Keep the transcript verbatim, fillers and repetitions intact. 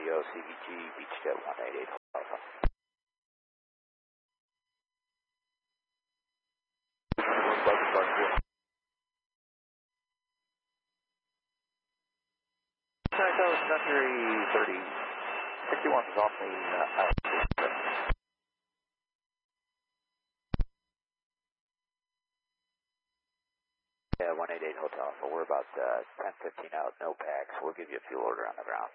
radio, C V G, Beachjet one eight eight Alpha. Century thirty sixty-one is off the uh, altitude. Yeah, one eight eight Hotel Alpha. We're about uh, ten fifteen out, no packs. We'll give you a fuel order on the ground.